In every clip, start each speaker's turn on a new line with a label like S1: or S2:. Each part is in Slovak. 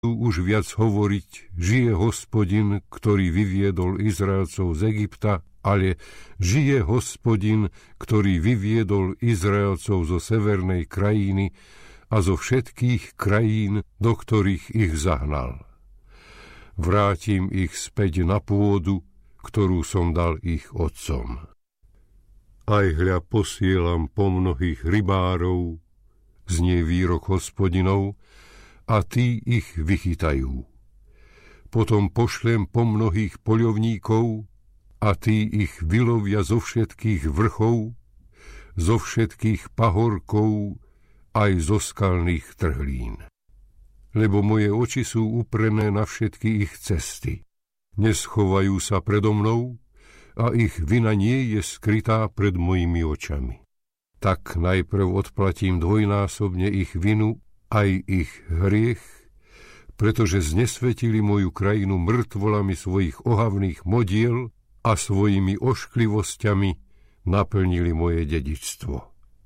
S1: už viac hovoriť, žije Hospodin, ktorý vyviedol Izraelcov z Egypta, ale žije Hospodin, ktorý vyviedol Izraelcov zo severnej krajiny a zo všetkých krajín, do ktorých ich zahnal. Vrátim ich späť na pôdu, ktorú som dal ich otcom. Aj hľa posielam po mnohých rybárov, znie výrok Hospodinov, a tí ich vychytajú. Potom pošlem po mnohých poľovníkov a tí ich vylovia zo všetkých vrchov, zo všetkých pahorkov, aj zo skalných trhlín. Lebo moje oči sú uprené na všetky ich cesty. Neschovajú sa predo mnou a ich vina nie je skrytá pred mojimi očami. Tak najprv odplatím dvojnásobne ich vinu, aj ich hriech, pretože znesvetili moju krajinu mŕtvolami svojich ohavných modiel a svojimi ošklivosťami naplnili moje dedičstvo.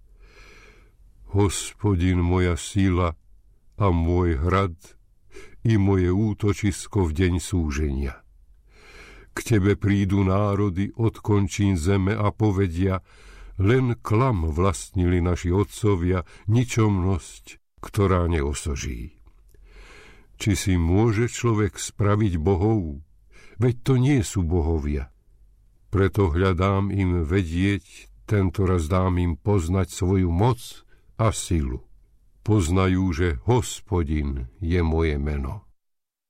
S1: Hospodin, moja sila a môj hrad i moje útočisko v deň súženia. K tebe prídu národy od končín zeme a povedia, len klam vlastnili naši otcovia, ničomnosť, ktorá neosoží. Či si môže človek spraviť bohov? Veď to nie sú bohovia. Preto hľadám im vedieť, tentoraz dám im poznať svoju moc a silu. Poznajú, že Hospodin je moje meno.